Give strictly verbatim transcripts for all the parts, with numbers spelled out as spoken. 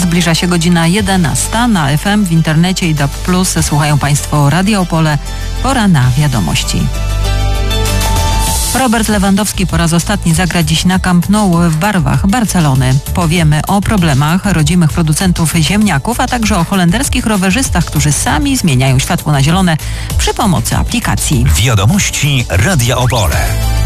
Zbliża się godzina jedenasta. Na F M, w internecie i D A B plus słuchają Państwo Radia Opole. Pora na wiadomości. Robert Lewandowski po raz ostatni zagra dziś na Camp Nou w barwach Barcelony. Powiemy o problemach rodzimych producentów ziemniaków, a także o holenderskich rowerzystach, którzy sami zmieniają światło na zielone przy pomocy aplikacji. Wiadomości Radia Opole.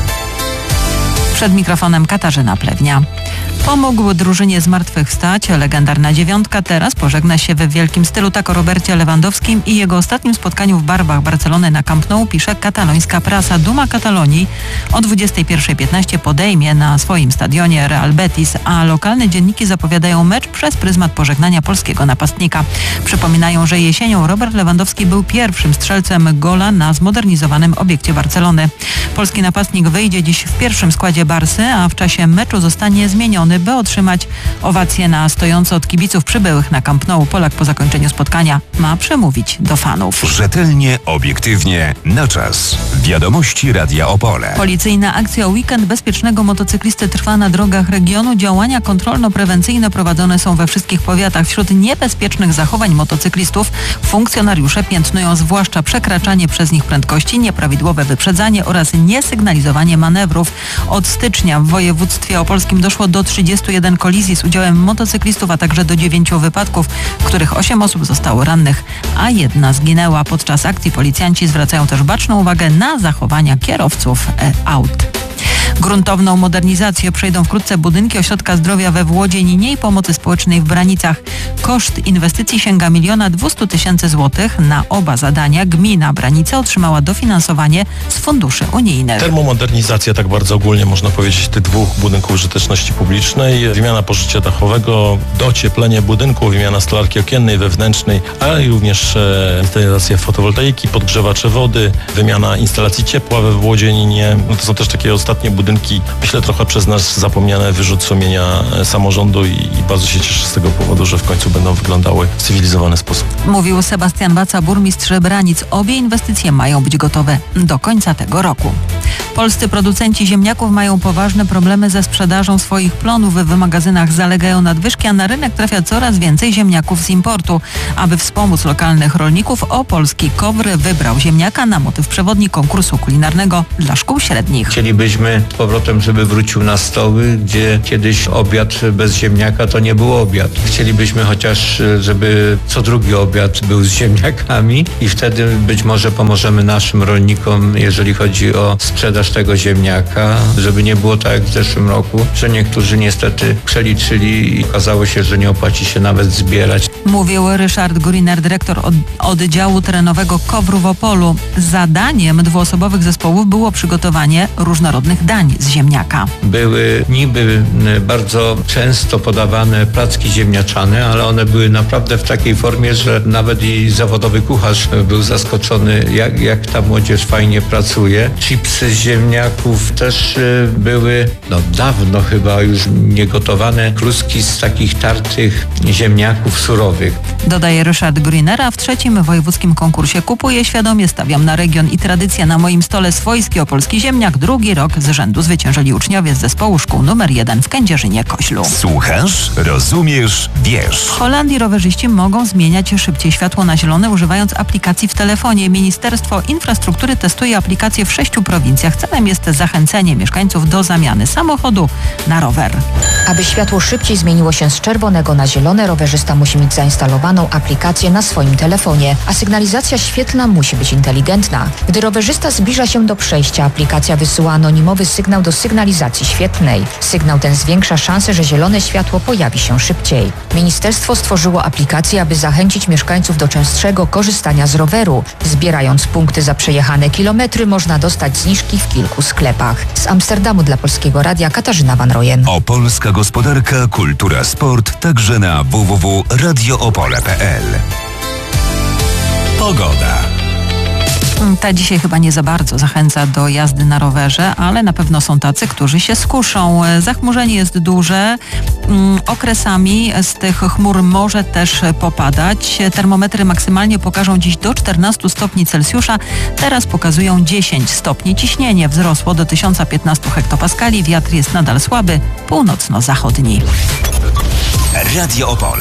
Przed mikrofonem Katarzyna Plewnia. Pomógł drużynie zmartwychwstać. Legendarna dziewiątka teraz pożegna się we wielkim stylu. Tak o Robercie Lewandowskim i jego ostatnim spotkaniu w barwach Barcelony na Camp Nou pisze katalońska prasa. Duma Katalonii o dwudziestej pierwszej piętnaście podejmie na swoim stadionie Real Betis, a lokalne dzienniki zapowiadają mecz przez pryzmat pożegnania polskiego napastnika. Przypominają, że jesienią Robert Lewandowski był pierwszym strzelcem gola na zmodernizowanym obiekcie Barcelony. Polski napastnik wyjdzie dziś w pierwszym składzie Barsy, a w czasie meczu zostanie zmieniony, by otrzymać owację na stojąco od kibiców przybyłych na Camp Nou. Polak po zakończeniu spotkania ma przemówić do fanów. Rzetelnie, obiektywnie, na czas. Wiadomości Radia Opole. Policyjna akcja Weekend bezpiecznego motocyklisty trwa na drogach regionu. Działania kontrolno-prewencyjne prowadzone są we wszystkich powiatach. Wśród niebezpiecznych zachowań motocyklistów funkcjonariusze piętnują zwłaszcza przekraczanie przez nich prędkości, nieprawidłowe wyprzedzanie oraz niesygnalizowanie manewrów. Od stycznia w województwie opolskim doszło do trzydziestu jeden kolizji z udziałem motocyklistów, a także do dziewięciu wypadków, w których osiem osób zostało rannych, a jedna zginęła. Podczas akcji policjanci zwracają też baczną uwagę na zachowania kierowców e, aut. Gruntowną modernizację przejdą wkrótce budynki Ośrodka Zdrowia we Włodzieninie i Pomocy Społecznej w Branicach. Koszt inwestycji sięga miliona dwustu tysięcy złotych. Na oba zadania gmina Branice otrzymała dofinansowanie z funduszy unijnych. Termomodernizacja, tak bardzo ogólnie można powiedzieć, tych dwóch budynków użyteczności publicznej, wymiana pożycia dachowego, docieplenie budynku, wymiana stolarki okiennej, wewnętrznej, ale również e, instalacja fotowoltaiki, podgrzewacze wody, wymiana instalacji ciepła we Włodzieninie. No to są też takie ostatnie budynki, myślę, trochę przez nas zapomniane, wyrzut sumienia samorządu i, i bardzo się cieszę z tego powodu, że w końcu będą wyglądały w cywilizowany sposób. Mówił Sebastian Baca, burmistrz Branic. Obie inwestycje mają być gotowe do końca tego roku. Polscy producenci ziemniaków mają poważne problemy ze sprzedażą swoich plonów. W magazynach zalegają nadwyżki, a na rynek trafia coraz więcej ziemniaków z importu. Aby wspomóc lokalnych rolników, opolski KOWR wybrał ziemniaka na motyw przewodni konkursu kulinarnego dla szkół średnich. Chcielibyśmy z powrotem, żeby wrócił na stoły, gdzie kiedyś obiad bez ziemniaka to nie był obiad. Chcielibyśmy chociaż, żeby co drugi obiad był z ziemniakami i wtedy być może pomożemy naszym rolnikom, jeżeli chodzi o sprzedaż tego ziemniaka, żeby nie było tak jak w zeszłym roku, że niektórzy niestety przeliczyli i okazało się, że nie opłaci się nawet zbierać. Mówił Ryszard Guriner, dyrektor od, oddziału terenowego KOWR-u w Opolu. Zadaniem dwuosobowych zespołów było przygotowanie różnorodnych dań z ziemniaka. Były niby bardzo często podawane placki ziemniaczane, ale one były naprawdę w takiej formie, że nawet i zawodowy kucharz był zaskoczony, jak, jak ta młodzież fajnie pracuje. Chipsy z ziemniaków też były, no dawno chyba już niegotowane kluski z takich tartych ziemniaków surowych. Dodaje Ryszard Grinera. W trzecim wojewódzkim konkursie Kupuję świadomie, stawiam na region i tradycja na moim stole swojski opolski ziemniak. Drugi rok z rzędu zwyciężyli uczniowie z zespołu szkół numer jeden w Kędzierzynie-Koźlu. Słuchasz, rozumiesz, wiesz. W Holandii rowerzyści mogą zmieniać szybciej światło na zielone, używając aplikacji w telefonie. Ministerstwo Infrastruktury testuje aplikację w sześciu prowincjach. Celem jest zachęcenie mieszkańców do zamiany samochodu na rower. Aby światło szybciej zmieniło się z czerwonego na zielone, rowerzysta musi mieć zainstalowaną aplikację na swoim telefonie, a sygnalizacja świetlna musi być inteligentna. Gdy rowerzysta zbliża się do przejścia, aplikacja wysyła anonimowy sygnał do sygnalizacji świetlnej. Sygnał ten zwiększa szansę, że zielone światło pojawi się szybciej. Ministerstwo stworzyło aplikację, aby zachęcić mieszkańców do częstszego korzystania z roweru. Zbierając punkty za przejechane kilometry, można dostać zniżki w kilku sklepach. Z Amsterdamu dla Polskiego Radia Katarzyna Van Rojen. Opolska gospodarka, kultura, sport, także na w w w kropka radio opole kropka p l. Pogoda. Ta dzisiaj chyba nie za bardzo zachęca do jazdy na rowerze, ale na pewno są tacy, którzy się skuszą. Zachmurzenie jest duże. Okresami z tych chmur może też popadać. Termometry maksymalnie pokażą dziś do czternastu stopni Celsjusza. Teraz pokazują dziesięć stopni. Ciśnienie wzrosło do tysiąca piętnastu hektopaskali. Wiatr jest nadal słaby, północno-zachodni. Radio Opole.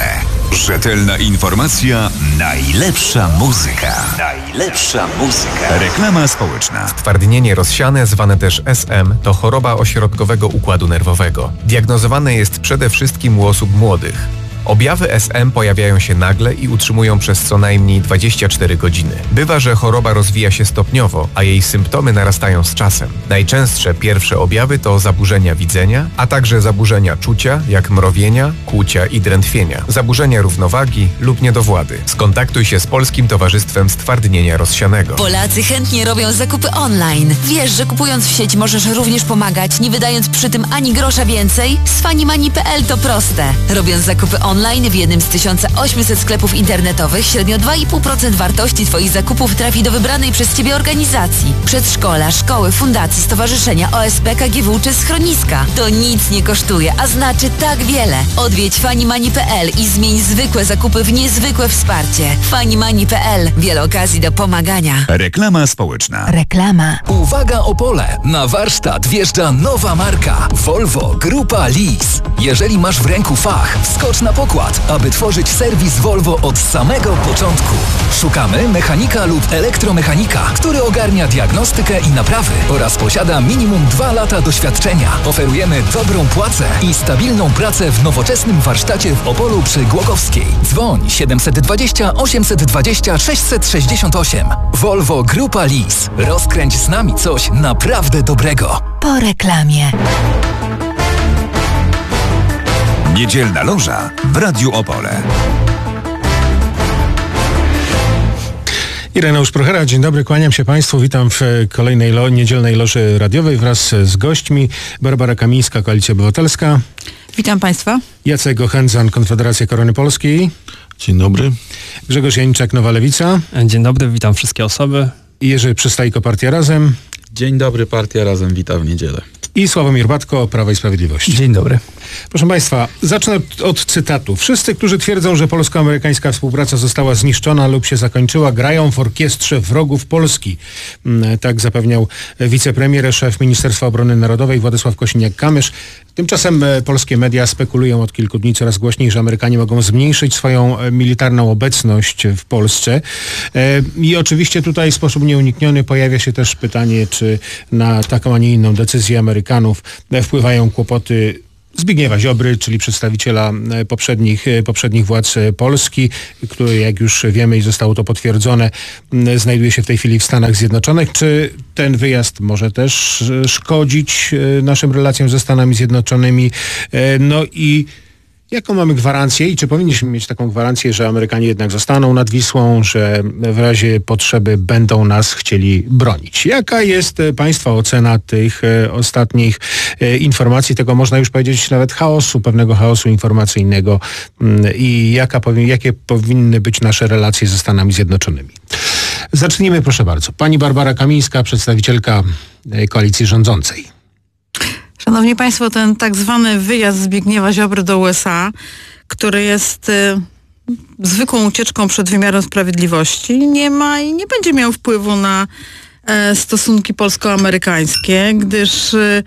Rzetelna informacja, najlepsza muzyka. Najlepsza muzyka. Reklama społeczna. Stwardnienie rozsiane, zwane też S M, to choroba ośrodkowego układu nerwowego. Diagnozowane jest przede wszystkim u osób młodych. Objawy S M pojawiają się nagle i utrzymują przez co najmniej dwadzieścia cztery godziny. Bywa, że choroba rozwija się stopniowo, a jej symptomy narastają z czasem. Najczęstsze pierwsze objawy to zaburzenia widzenia, a także zaburzenia czucia, jak mrowienia, kłucia i drętwienia, zaburzenia równowagi lub niedowłady. Skontaktuj się z Polskim Towarzystwem Stwardnienia Rozsianego. Polacy chętnie robią zakupy online. Wiesz, że kupując w sieci możesz również pomagać, nie wydając przy tym ani grosza więcej? Z fanimani kropka p l to proste. Robiąc zakupy online Online w jednym z tysiąc osiemset sklepów internetowych średnio dwa i pół procent wartości Twoich zakupów trafi do wybranej przez Ciebie organizacji. Przedszkola, szkoły, fundacji, stowarzyszenia, O S P, K G W czy schroniska. To nic nie kosztuje, a znaczy tak wiele. Odwiedź fanimani kropka p l i zmień zwykłe zakupy w niezwykłe wsparcie. fanimani kropka p l. Wiele okazji do pomagania. Reklama społeczna. Reklama. Uwaga Opole! Na warsztat wjeżdża nowa marka Volvo Grupa Lease. Jeżeli masz w ręku fach, wskocz na pokład, aby tworzyć serwis Volvo od samego początku. Szukamy mechanika lub elektromechanika, który ogarnia diagnostykę i naprawy oraz posiada minimum dwa lata doświadczenia. Oferujemy dobrą płacę i stabilną pracę w nowoczesnym warsztacie w Opolu przy Głogowskiej. Dzwoń siedem dwa zero, osiem dwa zero, sześć sześć osiem. Volvo Grupa Lease. Rozkręć z nami coś naprawdę dobrego. Po reklamie. Niedzielna loża w Radiu Opole. Ireneusz Prochera, dzień dobry, kłaniam się Państwu, witam w kolejnej lo- niedzielnej loży radiowej wraz z gośćmi. Barbara Kamińska, Koalicja Obywatelska. Witam Państwa. Jacek Ochędzan, Konfederacja Korony Polskiej. Dzień dobry. Grzegorz Jańczak, Nowa Lewica. Dzień dobry, witam wszystkie osoby. I Jerzy Przystajko, Partia Razem. Dzień dobry, Partia Razem wita w niedzielę. I Sławomir Batko, Prawo i Sprawiedliwość. Dzień dobry. Proszę Państwa, zacznę od, od cytatu. Wszyscy, którzy twierdzą, że polsko-amerykańska współpraca została zniszczona lub się zakończyła, grają w orkiestrze wrogów Polski. Tak zapewniał wicepremier, szef Ministerstwa Obrony Narodowej Władysław Kosiniak-Kamysz. Tymczasem polskie media spekulują od kilku dni coraz głośniej, że Amerykanie mogą zmniejszyć swoją militarną obecność w Polsce. I oczywiście tutaj w sposób nieunikniony pojawia się też pytanie, czy na taką, a nie inną decyzję Amerykanów wpływają kłopoty Zbigniewa Ziobry, czyli przedstawiciela poprzednich, poprzednich władz Polski, który, jak już wiemy i zostało to potwierdzone, znajduje się w tej chwili w Stanach Zjednoczonych. Czy ten wyjazd może też szkodzić naszym relacjom ze Stanami Zjednoczonymi? No i jaką mamy gwarancję i czy powinniśmy mieć taką gwarancję, że Amerykanie jednak zostaną nad Wisłą, że w razie potrzeby będą nas chcieli bronić? Jaka jest Państwa ocena tych ostatnich informacji, tego można już powiedzieć nawet chaosu, pewnego chaosu informacyjnego i jaka powi- jakie powinny być nasze relacje ze Stanami Zjednoczonymi? Zacznijmy, proszę bardzo. Pani Barbara Kamińska, przedstawicielka koalicji rządzącej. Szanowni Państwo, ten tak zwany wyjazd Zbigniewa Ziobry do U S A, który jest y, zwykłą ucieczką przed wymiarem sprawiedliwości, nie ma i nie będzie miał wpływu na y, stosunki polsko-amerykańskie, gdyż y,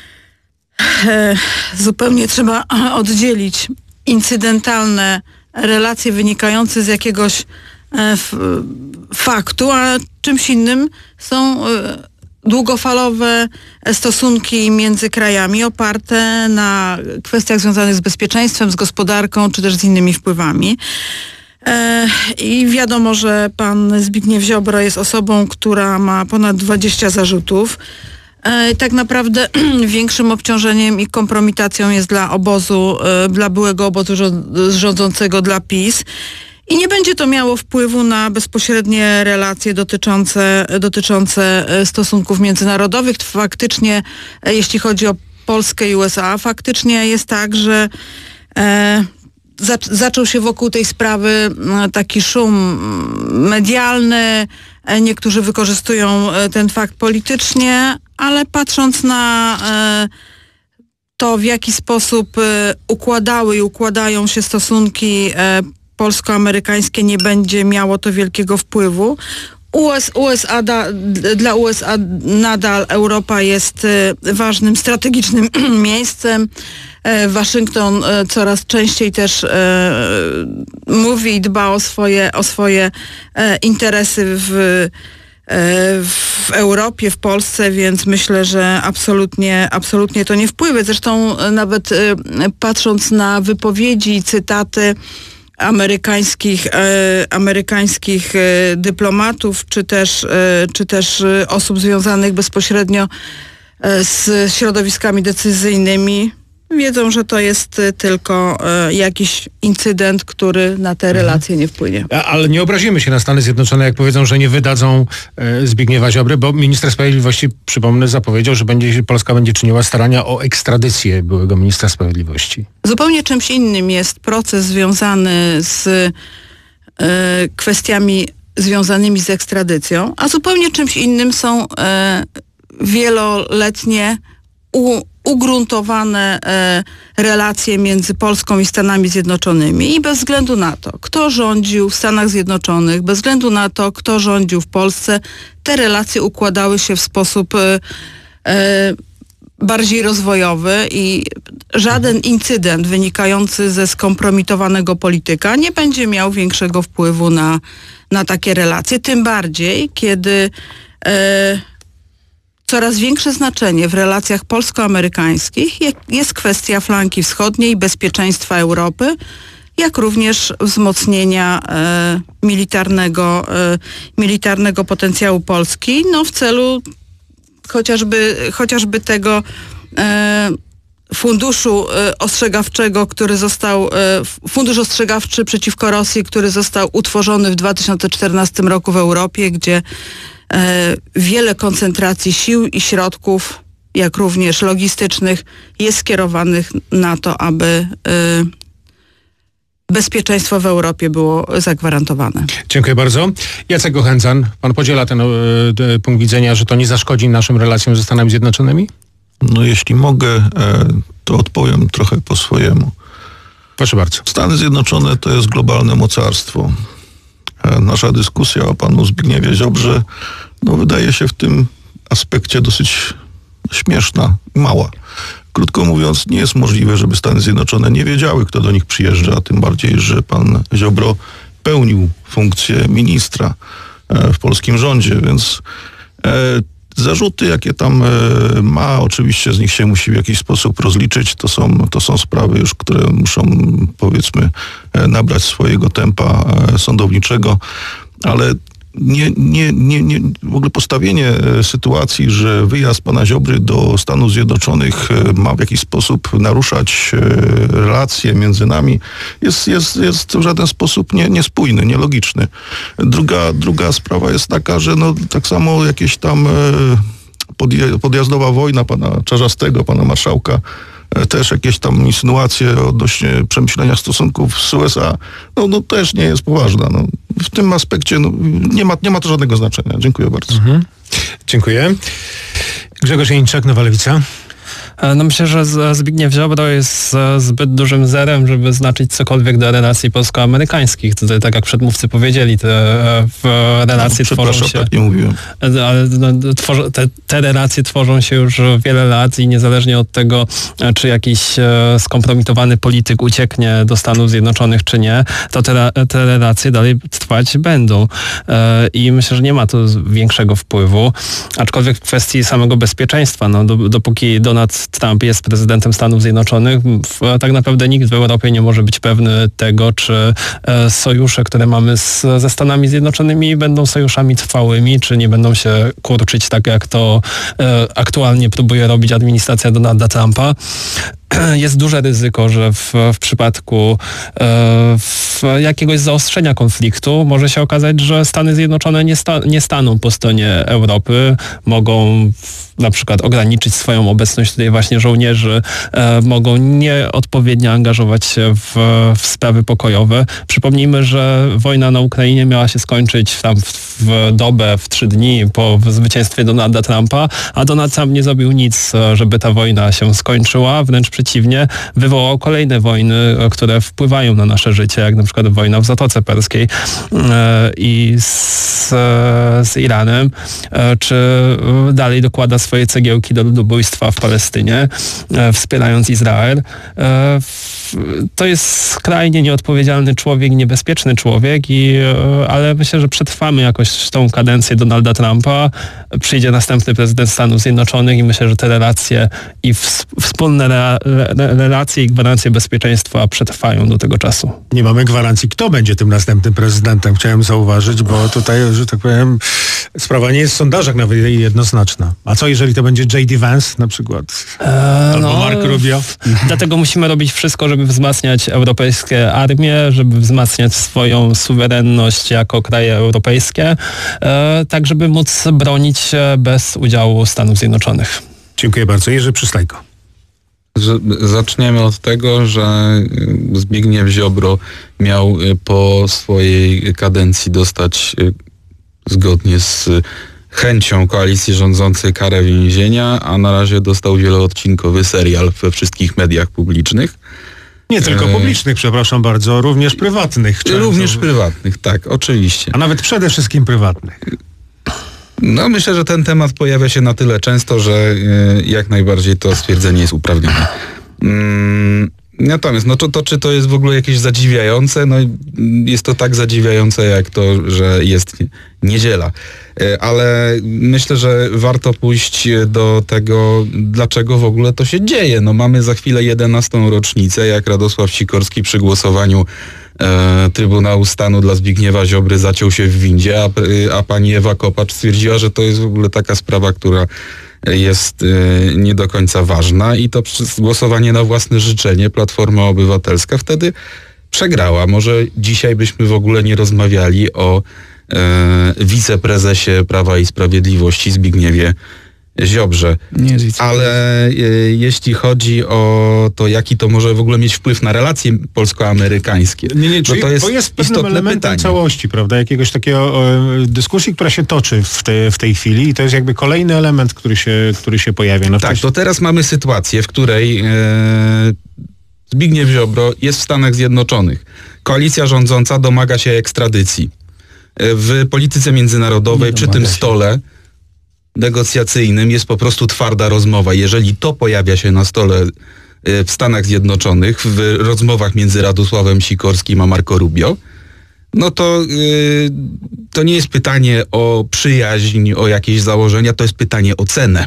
y, zupełnie trzeba oddzielić incydentalne relacje wynikające z jakiegoś y, f, faktu, a czymś innym są y, długofalowe stosunki między krajami oparte na kwestiach związanych z bezpieczeństwem, z gospodarką, czy też z innymi wpływami. E, I wiadomo, że pan Zbigniew Ziobro jest osobą, która ma ponad dwadzieścia zarzutów. E, tak naprawdę większym obciążeniem i kompromitacją jest dla obozu, e, dla byłego obozu rządzącego, dla PiS. I nie będzie to miało wpływu na bezpośrednie relacje dotyczące, dotyczące stosunków międzynarodowych. Faktycznie, jeśli chodzi o Polskę i U S A, faktycznie jest tak, że e, za, zaczął się wokół tej sprawy taki szum medialny. Niektórzy wykorzystują ten fakt politycznie, ale patrząc na e, to, w jaki sposób e, układały i układają się stosunki e, polsko-amerykańskie, nie będzie miało to wielkiego wpływu. U S, U S A da, dla U S A nadal Europa jest ważnym, strategicznym miejscem. Waszyngton coraz częściej też mówi i dba o swoje, o swoje interesy w, w Europie, w Polsce, więc myślę, że absolutnie, absolutnie to nie wpływa. Zresztą nawet patrząc na wypowiedzi i cytaty amerykańskich, e, amerykańskich e, dyplomatów, czy też, e, czy też e, osób związanych bezpośrednio e, z środowiskami decyzyjnymi, wiedzą, że to jest e, tylko e, jakiś incydent, który na te relacje nie wpłynie. A, ale nie obrazimy się na Stany Zjednoczone, jak powiedzą, że nie wydadzą e, Zbigniewa Ziobry, bo minister sprawiedliwości, przypomnę, zapowiedział, że będzie, Polska będzie czyniła starania o ekstradycję byłego ministra sprawiedliwości. Zupełnie czymś innym jest proces związany z e, kwestiami związanymi z ekstradycją, a zupełnie czymś innym są e, wieloletnie u, ugruntowane e, relacje między Polską i Stanami Zjednoczonymi i bez względu na to, kto rządził w Stanach Zjednoczonych, bez względu na to, kto rządził w Polsce, te relacje układały się w sposób e, e, bardziej rozwojowy i żaden incydent wynikający ze skompromitowanego polityka nie będzie miał większego wpływu na, na takie relacje. Tym bardziej, kiedy e, coraz większe znaczenie w relacjach polsko-amerykańskich jest kwestia flanki wschodniej, bezpieczeństwa Europy, jak również wzmocnienia e, militarnego, e, militarnego potencjału Polski, no w celu chociażby, chociażby tego e, funduszu e, ostrzegawczego, który został, e, fundusz ostrzegawczy przeciwko Rosji, który został utworzony w dwa tysiące czternastym roku w Europie, gdzie e, wiele koncentracji sił i środków, jak również logistycznych, jest skierowanych na to, aby e, bezpieczeństwo w Europie było zagwarantowane. Dziękuję bardzo. Jacek Gochędzan, pan podziela ten y, y, punkt widzenia, że to nie zaszkodzi naszym relacjom ze Stanami Zjednoczonymi? No jeśli mogę, e, to odpowiem trochę po swojemu. Proszę bardzo. Stany Zjednoczone to jest globalne mocarstwo. E, nasza dyskusja o panu Zbigniewie Ziobrze no, wydaje się w tym aspekcie dosyć śmieszna i mała. Krótko mówiąc, nie jest możliwe, żeby Stany Zjednoczone nie wiedziały, kto do nich przyjeżdża, a tym bardziej, że pan Ziobro pełnił funkcję ministra w polskim rządzie, więc e, zarzuty, jakie tam e, ma, oczywiście z nich się musi w jakiś sposób rozliczyć. To są, to są sprawy już, które muszą, powiedzmy, e, nabrać swojego tempa e, sądowniczego, ale Nie, nie, nie, nie, w ogóle postawienie sytuacji, że wyjazd pana Ziobry do Stanów Zjednoczonych ma w jakiś sposób naruszać relacje między nami, jest, jest, jest w żaden sposób nie, niespójny, nielogiczny. Druga, druga sprawa jest taka, że no, tak samo jakieś tam podjazdowa wojna pana Czarzastego, pana marszałka, też jakieś tam insynuacje odnośnie przemyślenia stosunków z U S A, no, no też nie jest poważna. No. W tym aspekcie no, nie ma, nie ma to żadnego znaczenia. Dziękuję bardzo. Mhm. Dziękuję. Grzegorz Jańczak, Nowa Lewica. No myślę, że Zbigniew Ziobro jest zbyt dużym zerem, żeby znaczyć cokolwiek do relacji polsko-amerykańskich. Tutaj, tak jak przedmówcy powiedzieli, te relacje no, tworzą się... tak nie mówiłem. Ale no, tworzą, te, te relacje tworzą się już wiele lat i niezależnie od tego, czy jakiś skompromitowany polityk ucieknie do Stanów Zjednoczonych, czy nie, to te, te relacje dalej trwać będą. I myślę, że nie ma to większego wpływu. Aczkolwiek w kwestii samego bezpieczeństwa, no, do, dopóki Donald Trump jest prezydentem Stanów Zjednoczonych, tak naprawdę nikt w Europie nie może być pewny tego, czy sojusze, które mamy z, ze Stanami Zjednoczonymi, będą sojuszami trwałymi, czy nie będą się kurczyć tak, jak to e, aktualnie próbuje robić administracja Donalda Trumpa. Jest duże ryzyko, że w, w przypadku e, w jakiegoś zaostrzenia konfliktu może się okazać, że Stany Zjednoczone nie, sta, nie staną po stronie Europy, mogą w, na przykład ograniczyć swoją obecność tutaj właśnie żołnierzy, e, mogą nieodpowiednio angażować się w, w sprawy pokojowe. Przypomnijmy, że wojna na Ukrainie miała się skończyć w, tam w, w dobę, w trzy dni po zwycięstwie Donalda Trumpa, a Donald Trump nie zrobił nic, żeby ta wojna się skończyła, wręcz przeciwnie. przeciwnie, wywołał kolejne wojny, które wpływają na nasze życie, jak na przykład wojna w Zatoce Perskiej i z, z Iranem, czy dalej dokłada swoje cegiełki do ludobójstwa w Palestynie, wspierając Izrael. To jest skrajnie nieodpowiedzialny człowiek, niebezpieczny człowiek, i, ale myślę, że przetrwamy jakoś tą kadencję Donalda Trumpa. Przyjdzie następny prezydent Stanów Zjednoczonych i myślę, że te relacje i w, wspólne re, re, relacje i gwarancje bezpieczeństwa przetrwają do tego czasu. Nie mamy gwarancji, kto będzie tym następnym prezydentem, chciałem zauważyć, bo tutaj, że tak powiem, sprawa nie jest w sondażach nawet jednoznaczna. A co jeżeli to będzie J D Vance na przykład? Eee, Albo no, Mark Rubio? Dlatego musimy robić wszystko, żeby wzmacniać europejskie armie, żeby wzmacniać swoją suwerenność jako kraje europejskie, e, tak żeby móc bronić się bez udziału Stanów Zjednoczonych. Dziękuję bardzo. Jerzy Przystajko. Że zaczniemy od tego, że Zbigniew Ziobro miał po swojej kadencji dostać zgodnie z chęcią koalicji rządzącej karę więzienia, a na razie dostał wieloodcinkowy serial we wszystkich mediach publicznych. Nie tylko publicznych, przepraszam bardzo, również prywatnych. Również prywatnych, tak, oczywiście. A nawet przede wszystkim prywatnych. No myślę, że ten temat pojawia się na tyle często, że jak najbardziej to stwierdzenie jest uprawnione. Mm, natomiast no to, to czy to jest w ogóle jakieś zadziwiające? No jest to tak zadziwiające jak to, że jest niedziela. Ale myślę, że warto pójść do tego, dlaczego w ogóle to się dzieje. No mamy za chwilę jedenastą rocznicę, jak Radosław Sikorski przy głosowaniu e, Trybunału Stanu dla Zbigniewa Ziobry zaciął się w windzie, a, a pani Ewa Kopacz stwierdziła, że to jest w ogóle taka sprawa, która jest e, nie do końca ważna, i to przez głosowanie na własne życzenie Platforma Obywatelska wtedy przegrała. Może dzisiaj byśmy w ogóle nie rozmawiali o e, wiceprezesie Prawa i Sprawiedliwości Zbigniewie Ziobrze. Nie jest Ale e, jeśli chodzi o to, jaki to może w ogóle mieć wpływ na relacje polsko-amerykańskie, nie, nie, no to jest, bo jest pewnym elementem pytanie. całości, prawda? Jakiegoś takiego e, dyskusji, która się toczy w, te, w tej chwili, i to jest jakby kolejny element, który się, który się pojawia. No tak, wcześniej... to teraz mamy sytuację, w której e, Zbigniew Ziobro jest w Stanach Zjednoczonych. Koalicja rządząca domaga się ekstradycji. W polityce międzynarodowej przy tym stole negocjacyjnym jest po prostu twarda rozmowa. Jeżeli to pojawia się na stole w Stanach Zjednoczonych, w rozmowach między Radosławem Sikorskim a Marco Rubio, no to yy, to nie jest pytanie o przyjaźń, o jakieś założenia, to jest pytanie o cenę.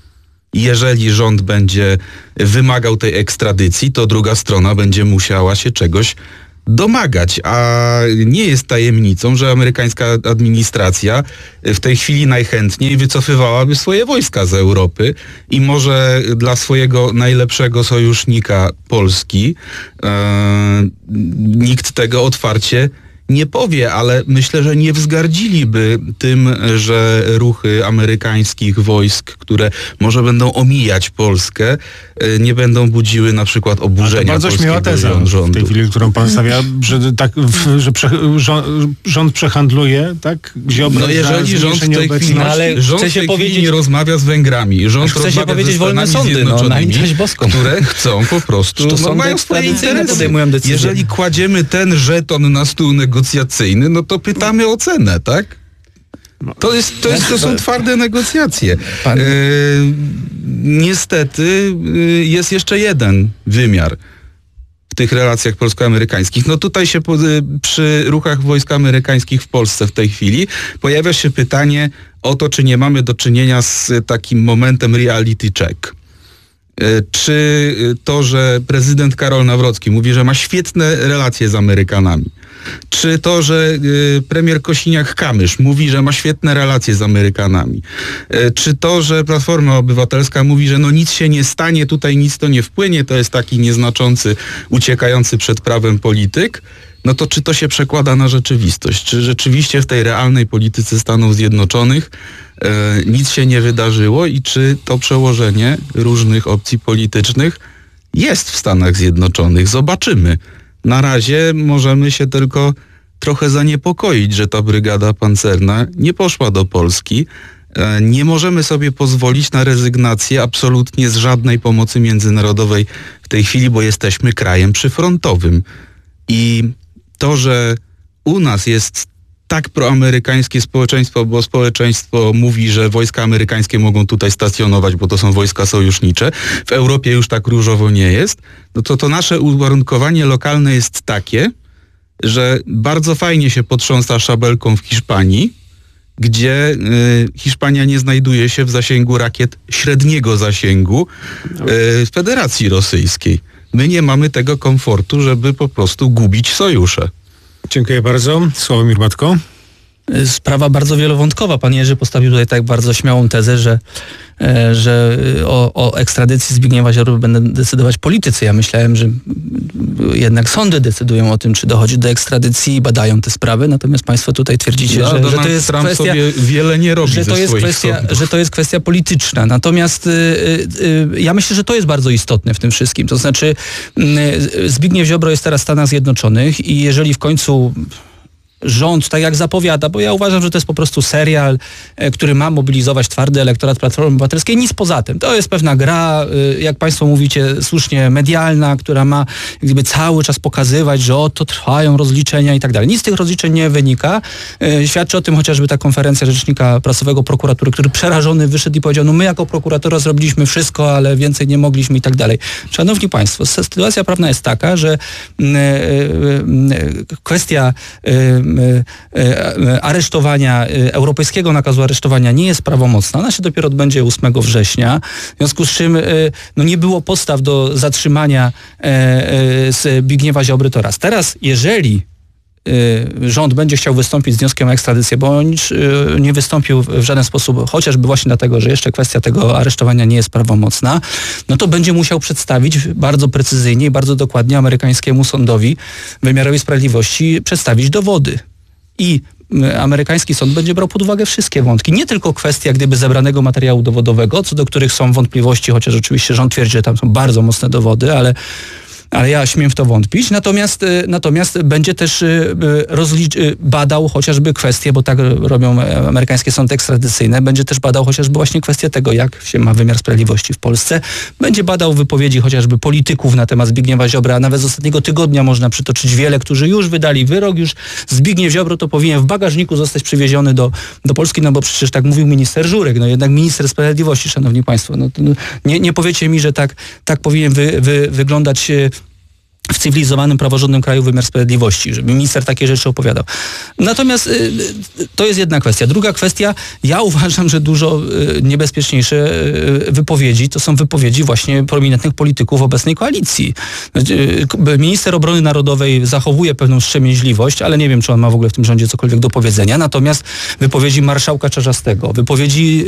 Jeżeli rząd będzie wymagał tej ekstradycji, to druga strona będzie musiała się czegoś domagać, a nie jest tajemnicą, że amerykańska administracja w tej chwili najchętniej wycofywałaby swoje wojska z Europy i może dla swojego najlepszego sojusznika Polski e, nikt tego otwarcie nie powie, ale myślę, że nie wzgardziliby tym, że ruchy amerykańskich wojsk, które może będą omijać Polskę, nie będą budziły na przykład oburzenia bardzo śmiała teza rządu. w tej chwili, którą pan stawia, że, tak, w, że prze, rząd, rząd przehandluje, tak? Ziobro, no jeżeli rząd w tej chwili, ale rząd chce się w tej powiedzieć, chwili nie rozmawia z Węgrami, rząd chce się powiedzieć wolne sądy, no, na litość boską, które chcą po prostu, no, mają swoje interesy. Podejmują decyzje. Jeżeli kładziemy ten żeton na stół negocjacyjny, no to pytamy o cenę, tak? To, jest, to, jest, to są twarde negocjacje. E, niestety e, jest jeszcze jeden wymiar w tych relacjach polsko-amerykańskich. No tutaj się po, przy ruchach wojsk amerykańskich w Polsce w tej chwili pojawia się pytanie o to, czy nie mamy do czynienia z takim momentem reality check. Czy to, że prezydent Karol Nawrocki mówi, że ma świetne relacje z Amerykanami, czy to, że premier Kosiniak-Kamysz mówi, że ma świetne relacje z Amerykanami, czy to, że Platforma Obywatelska mówi, że no nic się nie stanie, tutaj nic to nie wpłynie, to jest taki nieznaczący, uciekający przed prawem polityk, no to czy to się przekłada na rzeczywistość? Czy rzeczywiście w tej realnej polityce Stanów Zjednoczonych e, nic się nie wydarzyło i czy to przełożenie różnych opcji politycznych jest w Stanach Zjednoczonych? Zobaczymy. Na razie możemy się tylko trochę zaniepokoić, że ta brygada pancerna nie poszła do Polski Nie możemy sobie pozwolić na rezygnację absolutnie z żadnej pomocy międzynarodowej w tej chwili, bo jesteśmy krajem przyfrontowym. I to, że u nas jest tak proamerykańskie społeczeństwo, bo społeczeństwo mówi, że wojska amerykańskie mogą tutaj stacjonować, bo to są wojska sojusznicze, w Europie już tak różowo nie jest, no to to nasze uwarunkowanie lokalne jest takie, że bardzo fajnie się potrząsa szabelką w Hiszpanii, gdzie y, Hiszpania nie znajduje się w zasięgu rakiet średniego zasięgu y, Federacji Rosyjskiej. My nie mamy tego komfortu, żeby po prostu gubić sojusze. Dziękuję bardzo. Sławomir Matko. Sprawa bardzo wielowątkowa. Pan Jerzy postawił tutaj tak bardzo śmiałą tezę, że, że o, o ekstradycji Zbigniewa Ziobry będą decydować politycy. Ja myślałem, że jednak sądy decydują o tym, czy dochodzi do ekstradycji i badają te sprawy, natomiast państwo tutaj twierdzicie, no, że, że to jest Trump kwestia, sobie wiele nie robi że to jest kwestia, że to jest kwestia polityczna. Natomiast y, y, ja myślę, że to jest bardzo istotne w tym wszystkim. To znaczy y, Zbigniew Ziobro jest teraz w Stanach Zjednoczonych i jeżeli w końcu rząd, tak jak zapowiada, bo ja uważam, że to jest po prostu serial, e, który ma mobilizować twardy elektorat Platformy Obywatelskiej, nic poza tym. To jest pewna gra, e, jak państwo mówicie, słusznie medialna, która ma jakby cały czas pokazywać, że oto trwają rozliczenia i tak dalej. Nic z tych rozliczeń nie wynika. E, świadczy o tym chociażby ta konferencja rzecznika prasowego prokuratury, który przerażony wyszedł i powiedział, no my jako prokuratura zrobiliśmy wszystko, ale więcej nie mogliśmy i tak dalej. Szanowni państwo, sytuacja prawna jest taka, że e, e, kwestia e, aresztowania, europejskiego nakazu aresztowania nie jest prawomocna. Ona się dopiero odbędzie ósmego września. W związku z czym no, nie było podstaw do zatrzymania Zbigniewa Ziobry to raz. Teraz, jeżeli rząd będzie chciał wystąpić z wnioskiem o ekstradycję, bo on nie wystąpił w żaden sposób, chociażby właśnie dlatego, że jeszcze kwestia tego aresztowania nie jest prawomocna, no to będzie musiał przedstawić bardzo precyzyjnie i bardzo dokładnie amerykańskiemu sądowi, wymiarowi sprawiedliwości, przedstawić dowody. I amerykański sąd będzie brał pod uwagę wszystkie wątki. Nie tylko kwestia jak gdyby zebranego materiału dowodowego, co do których są wątpliwości, chociaż oczywiście rząd twierdzi, że tam są bardzo mocne dowody, ale ale ja śmiem w to wątpić. Natomiast, natomiast będzie też rozlicz- badał chociażby kwestie, bo tak robią amerykańskie sądy ekstradycyjne, będzie też badał chociażby właśnie kwestię tego, jak się ma wymiar sprawiedliwości w Polsce. Będzie badał wypowiedzi chociażby polityków na temat Zbigniewa Ziobry, a nawet z ostatniego tygodnia można przytoczyć wiele, którzy już wydali wyrok, już Zbigniew Ziobro to powinien w bagażniku zostać przywieziony do, do Polski, no bo przecież tak mówił minister Żurek, no jednak minister sprawiedliwości, szanowni państwo. No, no, nie, nie powiecie mi, że tak, tak powinien wy, wy, wyglądać w cywilizowanym, praworządnym kraju wymiar sprawiedliwości, żeby minister takie rzeczy opowiadał. Natomiast y, to jest jedna kwestia. Druga kwestia, ja uważam, że dużo y, niebezpieczniejsze y, wypowiedzi to są wypowiedzi właśnie prominentnych polityków obecnej koalicji. Y, minister Obrony Narodowej zachowuje pewną wstrzemięźliwość, ale nie wiem, czy on ma w ogóle w tym rządzie cokolwiek do powiedzenia. Natomiast wypowiedzi marszałka Czarzastego, wypowiedzi